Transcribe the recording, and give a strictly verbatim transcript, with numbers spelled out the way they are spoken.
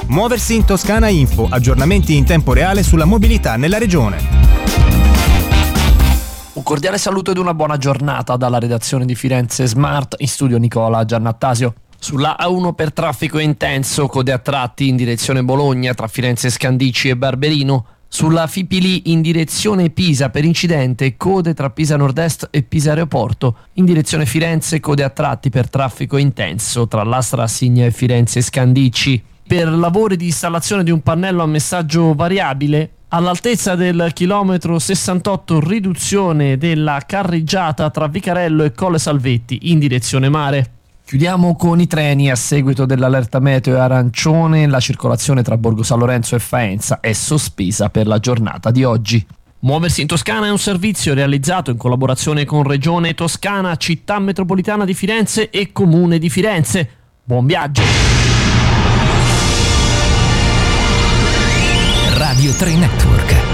Muoversi in Toscana Info, aggiornamenti in tempo reale sulla mobilità nella regione. Un cordiale saluto ed una buona giornata dalla redazione di Firenze Smart, in studio Nicola Giannattasio. Sulla A uno per traffico intenso, code a tratti in direzione Bologna tra Firenze Scandicci e Barberino. Sulla Fipili in direzione Pisa per incidente, code tra Pisa Nord-Est e Pisa Aeroporto. In direzione Firenze, code a tratti per traffico intenso tra l'Astra Assigna e Firenze Scandicci. Per lavori di installazione di un pannello a messaggio variabile, all'altezza del chilometro sessantotto, riduzione della carreggiata tra Vicarello e Colle Salvetti in direzione mare. Chiudiamo con i treni. A seguito dell'allerta meteo arancione, la circolazione tra Borgo San Lorenzo e Faenza è sospesa per la giornata di oggi. Muoversi in Toscana è un servizio realizzato in collaborazione con Regione Toscana, Città Metropolitana di Firenze e Comune di Firenze. Buon viaggio! Radio tre Network.